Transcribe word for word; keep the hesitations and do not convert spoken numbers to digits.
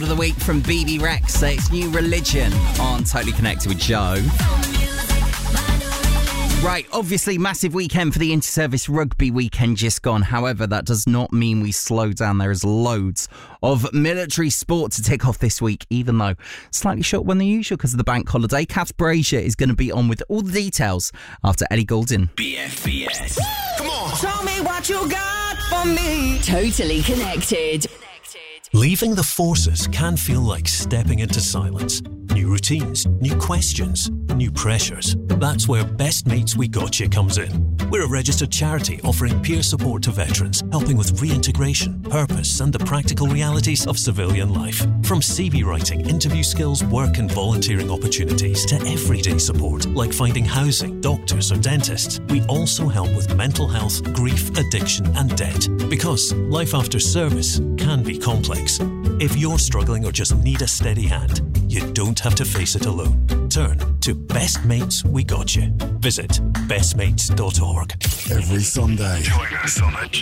Of the week from B B Rex, it's New Religion on Totally Connected with Joe. Right, obviously massive weekend for the Inter-Service Rugby weekend just gone. However, that does not mean we slow down. There is loads of military sport to tick off this week, even though slightly short one than usual because of the bank holiday. Kath Brazier is going to be on with all the details after Ellie Goulding. B F B S. Come on. Show me what you got for me. Totally Connected. Leaving the forces can feel like stepping into silence. New routines, new questions, new pressures. That's where Best Mates We Gotcha comes in. We're a registered charity offering peer support to veterans, helping with reintegration, purpose and the practical realities of civilian life. From C V writing, interview skills, work and volunteering opportunities to everyday support like finding housing, doctors or dentists. We also help with mental health, grief, addiction and debt. Because life after service can be complex. If you're struggling or just need a steady hand, you don't have to face it alone. Turn to Best Mates We Gotcha. Visit best mates dot org. Every Sunday, Join us on a